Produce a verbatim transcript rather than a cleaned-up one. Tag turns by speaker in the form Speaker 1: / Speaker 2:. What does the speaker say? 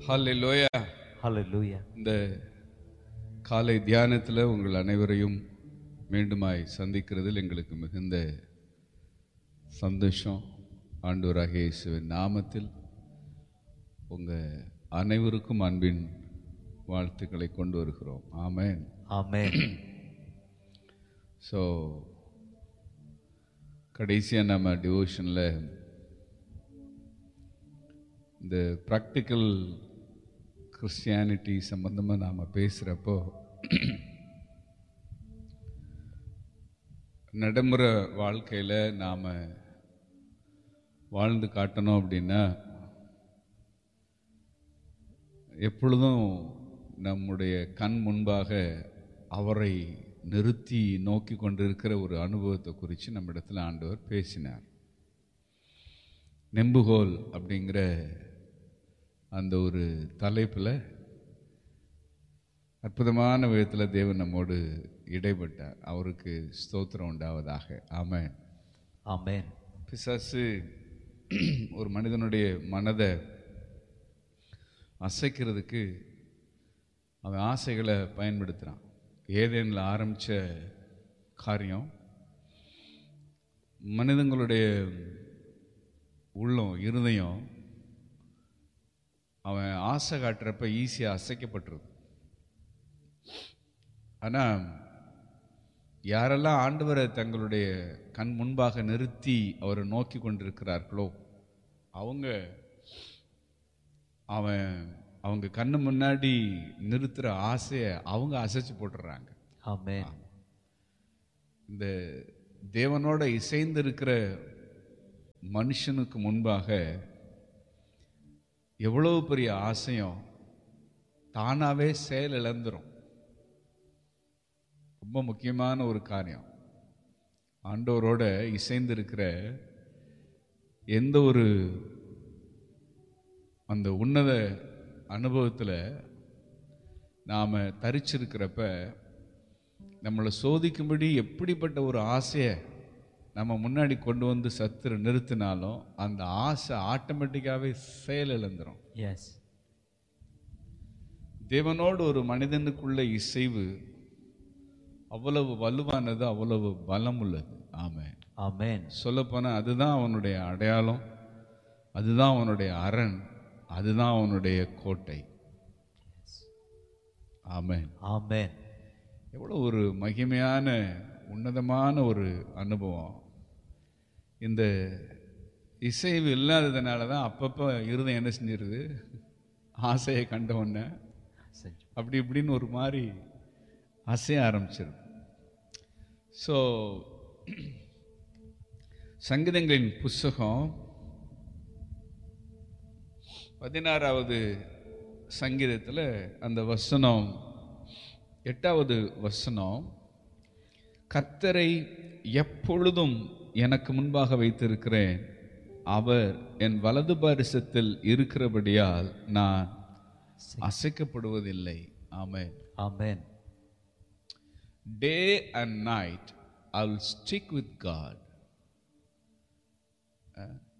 Speaker 1: ஹல்லேலூயா.
Speaker 2: Hallelujah.
Speaker 1: இந்த காலை தியானத்தில் உங்கள் அனைவரையும் மீண்டுமாய் சந்திக்கிறதில் எங்களுக்கு மிகுந்த சந்தோஷம். ஆண்டவராகிய இயேசுவின் நாமத்தில் உங்கள் அனைவருக்கும் அன்பின் வாழ்த்துக்களை கொண்டு வருகிறோம். ஆமென்.
Speaker 2: Amen.
Speaker 1: ஸோ கடைசியாக நம்ம டிவோஷனில் இந்த ப்ராக்டிக்கல் கிறிஸ்டியானிட்டி சம்பந்தமாக நாம் பேசுகிறப்போ நடைமுறை வாழ்க்கையில் நாம் வாழ்ந்து காட்டணும் அப்படின்னா எப்பொழுதும் நம்முடைய கண் முன்பாக அவரை நிறுத்தி நோக்கி கொண்டிருக்கிற ஒரு அனுபவத்தை குறித்து நம்ம இடத்துல ஆண்டவர் பேசினார். நெம்புகோல் அப்படிங்கிற அந்த ஒரு தலைப்பில் அற்புதமான விதத்தில் தேவன் நம்மோடு இடைப்பட்டார். அவருக்கு ஸ்தோத்திரம் உண்டாவதாக. ஆமென்.
Speaker 2: Amen.
Speaker 1: பிசாசு ஒரு மனிதனுடைய மனதை அசைக்கிறதுக்கு அவன் ஆசைகளை பயன்படுத்துகிறான். ஏதேனில் ஆரம்பித்த காரியம் மனிதங்களுடைய உள்ளம் இருதயம் அவன் ஆசை காட்டுறப்ப ஈஸியாக அசைக்கப்பட்டுருது. ஆனால் யாரெல்லாம் ஆண்டவரை தங்களுடைய கண் முன்பாக நிறுத்தி அவரை நோக்கி கொண்டிருக்கிறார்களோ அவங்க அவன் அவங்க கண்ணு முன்னாடி நிறுத்துகிற ஆசையை அவங்க அசைச்சு போட்டுடுறாங்க.
Speaker 2: Amen.
Speaker 1: இந்த தேவனோட இசைந்து இருக்கிற மனுஷனுக்கு முன்பாக எவ்வளவு பெரிய ஆசையும் தானாகவே செயல் இழந்துரும். ரொம்ப முக்கியமான ஒரு காரியம். ஆண்டவரோட இசைந்து இருக்கிற எந்த ஒரு அந்த உன்னத அனுபவத்தில் நாம் தரிச்சிருக்கிறப்ப நம்மளை சோதிக்கும்படி எப்படிப்பட்ட ஒரு ஆசையை நம்ம முன்னாடி கொண்டு வந்து சத்துரு நிறுத்தினாலும் அந்த ஆசை ஆட்டோமேட்டிக்காகவே செயல் இழந்துடும்.
Speaker 2: Yes.
Speaker 1: தேவனோடு ஒரு மனிதனுக்குள்ள இசைவு அவ்வளவு வலுவானது, அவ்வளவு பலம் உள்ளது. ஆமென்.
Speaker 2: Amen.
Speaker 1: சொல்லப்போனால் அதுதான் அவனுடைய அடையாளம், அதுதான் அவனுடைய அரண், அதுதான் அவனுடைய கோட்டை. ஆமென்.
Speaker 2: Amen.
Speaker 1: எவ்வளோ ஒரு மகிமையான உன்னதமான ஒரு அனுபவம். இந்த இசைவு இல்லாததுனால தான் அப்பப்போ இருதயம் என்ன செஞ்சிருது, ஆசையை கண்ட உடனே அப்படி இப்படின்னு ஒரு மாதிரி அசைய ஆரம்பிச்சிருது. ஸோ சங்கீதங்களின் புஸ்தகம் பதினாறாவது சங்கீதத்தில் அந்த வசனம், எட்டாவது வசனம், கர்த்தரை எப்பொழுதும் எனக்கு முன்பாக வைத்திருக்கிறேன், அவர் என் வலது பாரிசத்தில் இருக்கிறபடியால் நான் அசைக்கப்படுவதில்லை. ஆமென்.
Speaker 2: Amen.
Speaker 1: Day and night I will stick with God.